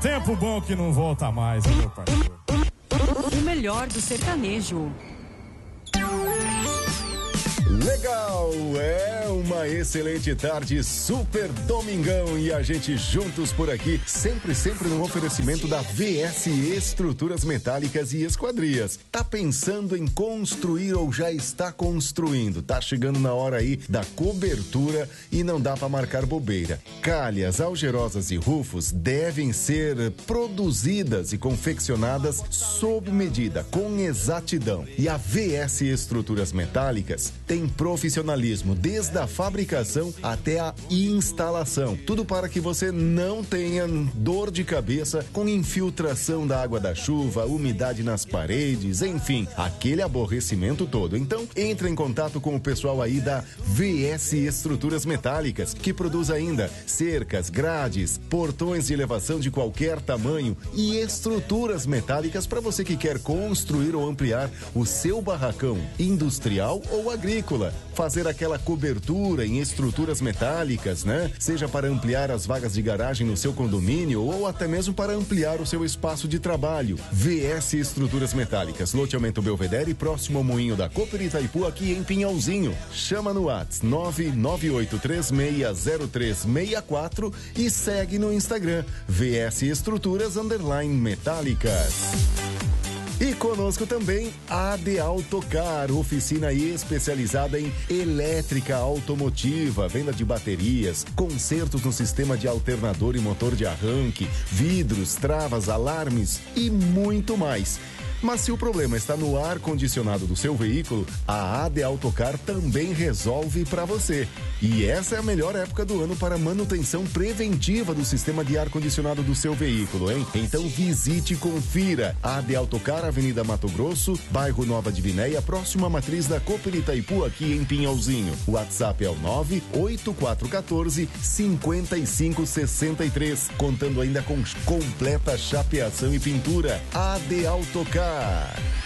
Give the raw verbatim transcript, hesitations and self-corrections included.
Tempo bom que não volta mais, meu parceiro. O melhor do sertanejo. Legal, é uma excelente tarde, super domingão e a gente juntos por aqui, sempre, sempre no oferecimento da V S Estruturas Metálicas e Esquadrias. Tá pensando em construir ou já está construindo? Tá chegando na hora aí da cobertura e não dá para marcar bobeira. Calhas, algerosas e rufos devem ser produzidas e confeccionadas sob medida, com exatidão. E a V S Estruturas Metálicas tem profissionalismo desde a fabricação até a instalação. Tudo para que você não tenha dor de cabeça com infiltração da água da chuva, umidade nas paredes, enfim, aquele aborrecimento todo. Então, entre em contato com o pessoal aí da V S Estruturas Metálicas, que produz ainda cercas, grades, portões de elevação de qualquer tamanho e estruturas metálicas para você que quer construir ou ampliar o seu barracão industrial ou agrícola. Fazer aquela cobertura em estruturas metálicas, né? Seja para ampliar as vagas de garagem no seu condomínio ou até mesmo para ampliar o seu espaço de trabalho. V S Estruturas Metálicas, loteamento Belvedere, próximo ao Moinho da Cooper Itaipu, aqui em Pinhalzinho. Chama no WhatsApp nove nove oito três seis zero três seis quatro e segue no Instagram V S Estruturas underline Metálicas. E conosco também a de Autocar, oficina especializada em elétrica automotiva, venda de baterias, consertos no sistema de alternador e motor de arranque, vidros, travas, alarmes e muito mais. Mas se o problema está no ar-condicionado do seu veículo, a A D Autocar também resolve para você. E essa é a melhor época do ano para manutenção preventiva do sistema de ar-condicionado do seu veículo, hein? Então visite e confira. A D Autocar, Avenida Mato Grosso, bairro Nova Divinéia, próxima à matriz da Cooper Itaipu, aqui em Pinhalzinho. O WhatsApp é o nove oito quatro um quatro cinco cinco seis três, contando ainda com completa chapeação e pintura. A D Autocar.